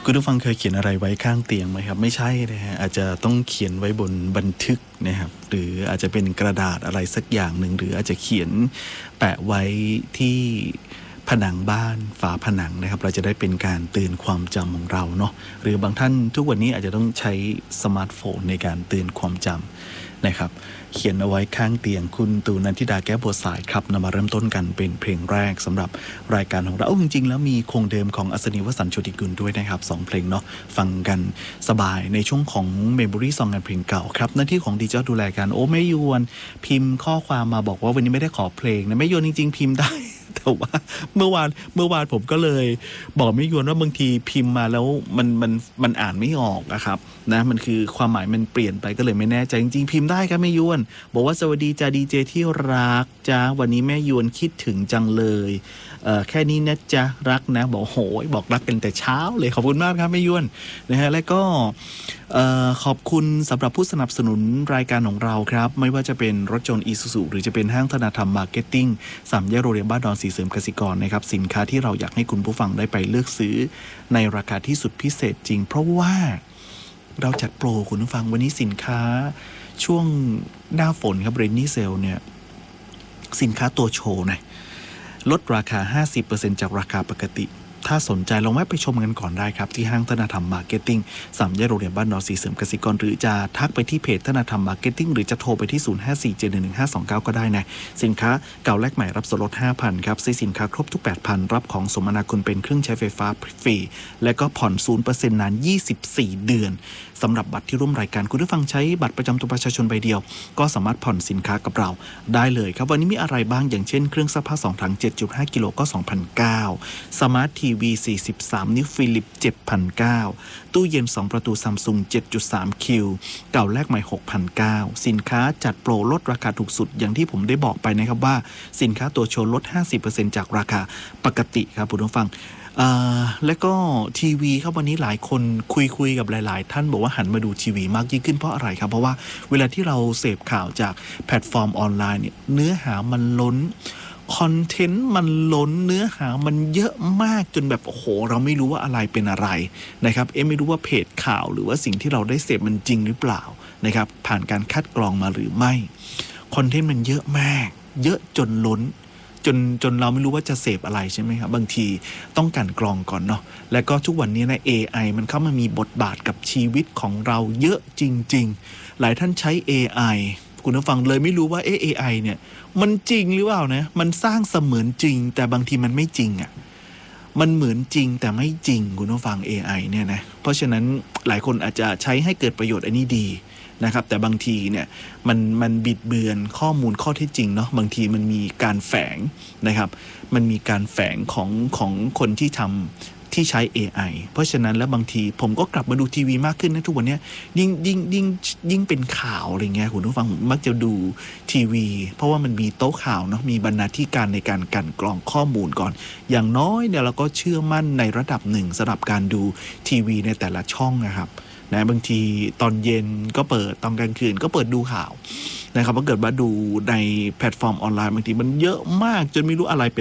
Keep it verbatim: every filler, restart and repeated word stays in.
คุณผู้ฟังเคยเขียนอะไรไว้ข้างเตียงไหมครับไม่ใช่นะฮะอาจจะต้องเขียนไว้บนบันทึกนะครับหรืออาจจะเป็นกระดาษอะไรสักอย่างหนึ่งหรืออาจจะเขียนแปะไว้ที่ผนังบ้านฝาผนังนะครับเราจะได้เป็นการเตือนความจำของเราเนาะหรือบางท่านทุกวันนี้อาจจะต้องใช้สมาร์ทโฟนในการเตือนความจำนะครับเขียนเอาไว้ข้างเตียงคุณตูนันทิดาแก้วบัวสายครับนำมาเริ่มต้นกันเป็นเพลงแรกสำหรับรายการของเราจริงๆแล้วมีคงเดิมของอัศนีวสันต์โชติกุลด้วยนะครับสองเพลงเนาะฟังกันสบายในช่วงของเมมโมรี่ซองกันเพลงเก่าครับหน้าที่ของดีเจดูแลกันโอ้แม่ยวนพิมพ์ข้อความมาบอกว่าวันนี้ไม่ได้ขอเพลงนะแม่ยวนจริงๆพิมพ์ได้แต่ว่าเมื่อวานเมื่อวานผมก็เลยบอกไม่ยวนว่าบางทีพิมพ์มาแล้วมันมันมันอ่านไม่ออกนะครับนะมันคือความหมายมันเปลี่ยนไปก็เลยไม่แน่ใจจริงๆพิมพ์ได้ครับแม่ยวนบอกว่าสวัสดีจ้าดีเจที่รักจ้าวันนี้แม่ยวนคิดถึงจังเลยเอ่อแค่นี้นะจ๊ะรักนะบอกโหยบอกรักกันแต่เช้าเลยขอบคุณมากครับแม่ยวนนะฮะแล้วก็เอ่อขอบคุณสำหรับผู้สนับสนุนรายการของเราครับไม่ว่าจะเป็นรถยนต์อีซูซูหรือจะเป็นห้างธนาธรรมมาร์เก็ตติ้งสามแยกโรงเรียนบ้านดอนสีเสริมกสิกรนะครับสินค้าที่เราอยากให้คุณผู้ฟังได้ไปเลือกซื้อในราคาที่สุดพิเศษจริงเพราะว่าเราจัดโปรคุณผู้ฟังวันนี้สินค้าช่วงหน้าฝนครับเรนนี่เซลเนี่ยสินค้าตัวโชว์นะลดราคา ห้าสิบเปอร์เซ็นต์ จากราคาปกติถ้าสนใจลองแวะไปชมกันก่อนได้ครับที่ห้างธนาธรรมมาร์เก็ตติ้งสามแยกโรงเรียนบ้านดอนสีเสริมกสิกรหรือจะทักไปที่เพจธนาธรรมมาร์เก็ตติ้งหรือจะโทรไปที่ศูนย์ ห้า สี่ เจ็ด หนึ่ง หนึ่ง ห้า สอง เก้าก็ได้นะสินค้าเก่าแลกใหม่รับส่วนลด ห้าพัน ครับซื้อสินค้าครบทุก แปดพัน รับของสมนาคุณเป็นเครื่องใช้ไฟฟ้าฟรีและก็ผ่อน ศูนย์เปอร์เซ็นต์ นานยี่สิบสี่เดือนสำหรับบัตรที่ร่วมรายการคุณผู้ฟังใช้บัตรประจำตัวประชาชนใบเดียวก็สามารถผ่อนสินค้ากับเราได้เลยครับวันนี้มีอะไรบ้างอย่างเช่นเครื่องซักผ้าสองถัง เจ็ดจุดห้า กิโลก็ สองพันเก้าร้อย สมาร์ททีวีสี่สิบสามนิ้วฟิลิป เจ็ดพันเก้าร้อย ตู้เย็นสองประตูซัมซุง เจ็ดจุดสาม คิวเก่าแลกใหม่ หกพันเก้าร้อย สินค้าจัดโปรลดราคาถูกสุดอย่างที่ผมได้บอกไปนะครับว่าสินค้าตัวโชว์ลด ห้าสิบเปอร์เซ็นต์ จากราคาปกติครับคุณผู้ฟังและก็ทีวีครับวันนี้หลายคนคุยคุยกับหลายๆท่านบอกว่าหันมาดูทีวีมากยิ่งขึ้นเพราะอะไรครับเพราะว่าเวลาที่เราเสพข่าวจากแพลตฟอร์มออนไลน์เนี่ยเนื้อหามันล้นคอนเทนต์มันล้นเนื้อหามันเยอะมากจนแบบโอ้โหเราไม่รู้ว่าอะไรเป็นอะไรนะครับเอ๊ะไม่รู้ว่าเพจข่าวหรือว่าสิ่งที่เราได้เสพมันจริงหรือเปล่านะครับผ่านการคัดกรองมาหรือไม่คอนเทนต์มันเยอะมากเยอะจนล้นจนจนเราไม่รู้ว่าจะเสพอะไรใช่ไหมครับบางทีต้องกันกรองก่อนเนาะแล้วก็ทุกวันนี้นะ เอ ไอ มันเข้ามามีบทบาทกับชีวิตของเราเยอะจริงๆหลายท่านใช้ เอ ไอ คุณผู้ฟังเลยไม่รู้ว่าเอ เอ ไอ เนี่ยมันจริงหรือเปล่านะมันสร้างเสมือนจริงแต่บางทีมันไม่จริงอ่ะมันเหมือนจริงแต่ไม่จริงคุณผู้ฟัง เอ ไอ เนี่ยนะเพราะฉะนั้นหลายคนอาจจะใช้ให้เกิดประโยชน์อันนี้ดีนะครับแต่บางทีเนี่ยมันมันบิดเบือนข้อมูลข้อเท็จจริงเนาะบางทีมันมีการแฝงนะครับมันมีการแฝงของของคนที่ทำที่ใช้ เอ ไอ เพราะฉะนั้นแล้วบางทีผมก็กลับมาดูทีวีมากขึ้นนะทุกวันนี้ยิ่งยิ่งยิ่งยิ่งเป็นข่าวอะไรเงี้ยคุณผู้ฟังมักจะดูทีวีเพราะว่ามันมีโต๊ะข่าวเนาะมีบรรณาธิการในการกลั่นกรองข้อมูลก่อนอย่างน้อยเนี่ยเราก็เชื่อมั่นในระดับหนึ่งสำหรับการดูทีวีในแต่ละช่องนะครับนะบางทีตอนเย็นก็เปิดตอนกลางคืนก็เปิดดูข่าวนะครับว่าเกิดว่าดูในแพลตฟอร์มออนไลน์บางทีมันเยอะมากจนไม่รู้อะไรเป็น